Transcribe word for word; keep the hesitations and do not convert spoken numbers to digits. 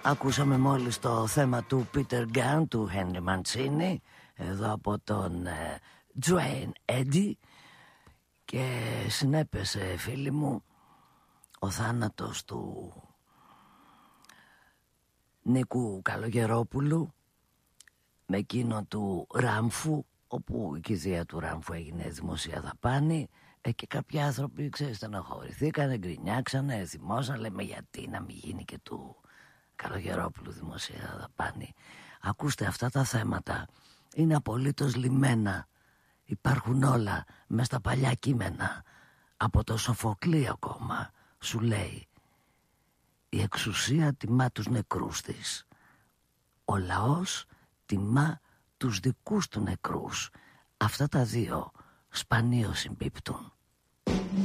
Ακούσαμε μόλις το θέμα του Peter Gunn, του Henry Mancini, εδώ από τον ε, Duane Eddy, και συνέπεσε, φίλοι μου, ο θάνατος του Νίκου Καλογερόπουλου με εκείνο του Ράμφου, όπου η κηδεία του Ράμφου έγινε δημοσία δαπάνη, ε, και κάποιοι άνθρωποι, ξέρεις, στενοχωρηθήκανε, γκρινιάξανε, θυμώσαν, λέμε γιατί να μην γίνει και του Καλογερόπουλου δημοσία δαπάνη. Ακούστε, αυτά τα θέματα είναι απολύτως λιμένα. Υπάρχουν όλα μες στα παλιά κείμενα. Από το Σοφοκλή ακόμα σου λέει: η εξουσία τιμά τους νεκρούς της, ο λαός τιμά τους δικούς του νεκρούς. Αυτά τα δύο σπανίως συμπίπτουν.